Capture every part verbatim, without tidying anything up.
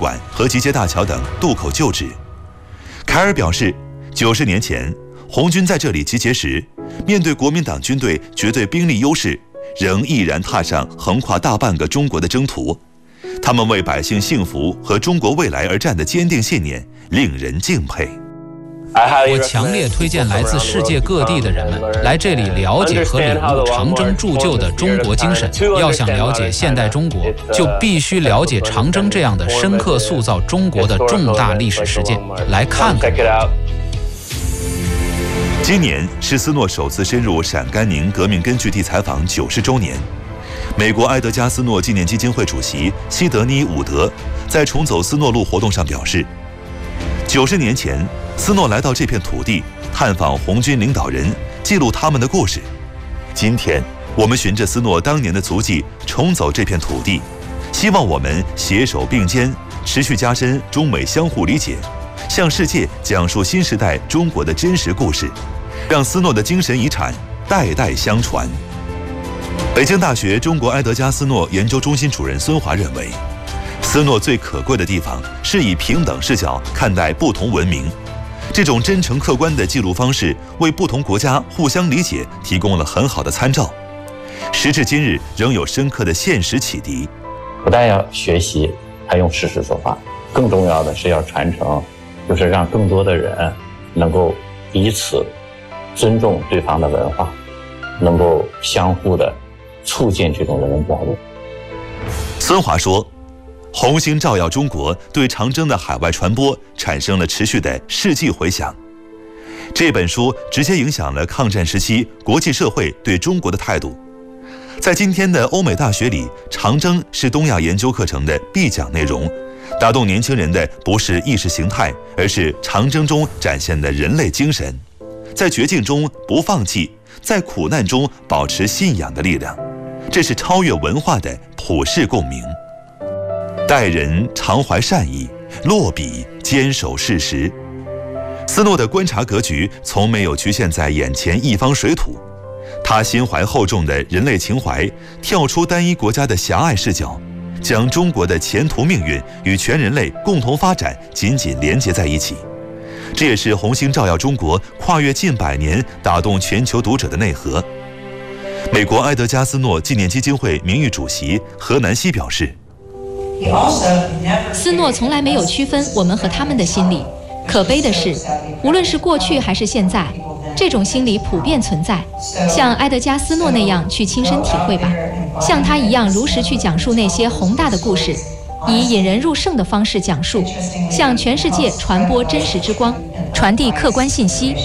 馆和集结大桥等渡口旧址。凯尔表示，九十年前红军在这里集结时，面对国民党军队绝对兵力优势，仍毅然踏上横跨大半个中国的征途。他们为百姓幸福和中国未来而战的坚定信念令人敬佩。 我强烈推荐来自世界各地的人们来这里了解和领悟长征铸就的中国精神。要想了解现代中国，就必须了解长征这样的深刻塑造中国的重大历史事件。来看看。 今年是斯诺首次深入陕甘宁革命根据地采访九十周年。美国埃德加·斯诺纪念基金会主席西德尼·伍德在重走斯诺路活动上表示，九十年前，斯诺来到这片土地，探访红军领导人，记录他们的故事。今天，我们循着斯诺当年的足迹，重走这片土地，希望我们携手并肩，持续加深中美相互理解，向世界讲述新时代中国的真实故事，让斯诺的精神遗产代代相传。北京大学中国埃德加·斯诺研究中心主任孙华认为，斯诺最可贵的地方是以平等视角看待不同文明，这种真诚客观的记录方式为不同国家互相理解提供了很好的参照。时至今日，仍有深刻的现实启迪。 不但要学习，还用事实说话，更重要的是要传承，就是让更多的人能够彼此尊重对方的文化，能够相互的促进这种人文交流。 孙华说，红星照耀中国对长征的海外传播产生了持续的世纪回响。这本书直接影响了抗战时期国际社会对中国的态度。在今天的欧美大学里，长征是东亚研究课程的必讲内容。打动年轻人的不是意识形态，而是长征中展现的人类精神，在绝境中不放弃，在苦难中保持信仰的力量。这是超越文化的普世共鸣。待人常怀善意，落笔坚守事实。斯诺的观察格局从没有局限在眼前一方水土，他心怀厚重的人类情怀，跳出单一国家的狭隘视角，将中国的前途命运与全人类共同发展紧紧连结在一起。这也是红星照耀中国跨越近百年打动全球读者的内核。美国埃德加·斯诺纪念基金会名誉主席何南希表示， 斯诺从来没有区分我们和他们的心理。可悲的是，无论是过去还是现在，这种心理普遍存在。像埃德加·斯诺那样去亲身体会吧，像他一样如实去讲述那些宏大的故事，以引人入胜的方式讲述，向全世界传播真实之光，传递客观信息。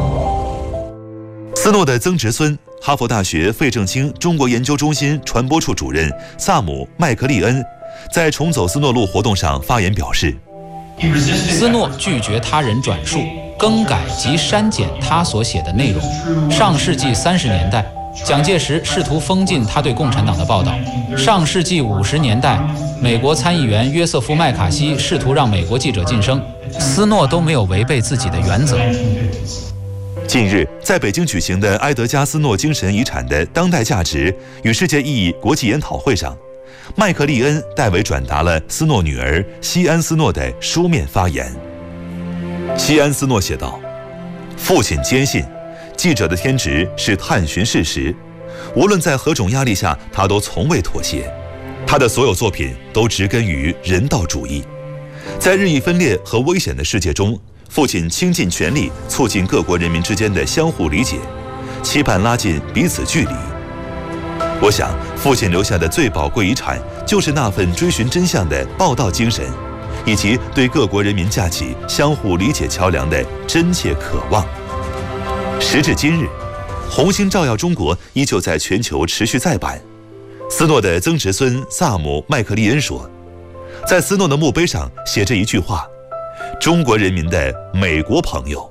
斯诺的曾侄孙，哈佛大学费正清中国研究中心传播处主任萨姆·麦克利恩在重走斯诺路活动上发言表示， 斯诺拒绝他人转述、更改及删减他所写的内容。上世纪三十年代，蒋介石试图封禁他对共产党的报道。上世纪五十年代，美国参议员约瑟夫·麦卡锡试图让美国记者晋升，斯诺都没有违背自己的原则。 近日，在北京举行的埃德加·斯诺精神遗产的当代价值与世界意义国际研讨会上，麦克利恩代为转达了斯诺女儿西安·斯诺的书面发言。西安·斯诺写道：“父亲坚信，记者的天职是探寻事实，无论在何种压力下，他都从未妥协。他的所有作品都植根于人道主义。在日益分裂和危险的世界中，父亲倾尽全力促进各国人民之间的相互理解，期盼拉近彼此距离。我想，父亲留下的最宝贵遗产，就是那份追寻真相的报道精神，以及对各国人民架起相互理解桥梁的真切渴望。时至今日，红星照耀中国依旧在全球持续再版。斯诺的曾侄孙萨姆·麦克利恩说，在斯诺的墓碑上写着一句话：中国人民的美国朋友。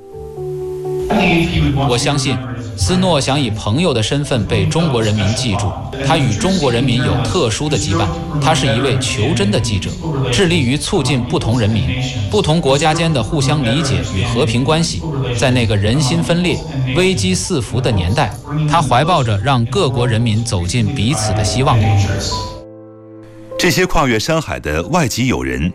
我相信斯诺想以朋友的身份被中国人民记住，他与中国人民有特殊的羁绊。他是一位求真的记者，致力于促进不同人民、不同国家间的互相理解与和平关系。在那个人心分裂、危机四伏的年代，他怀抱着让各国人民走进彼此的希望。 这些跨越山海的外籍友人，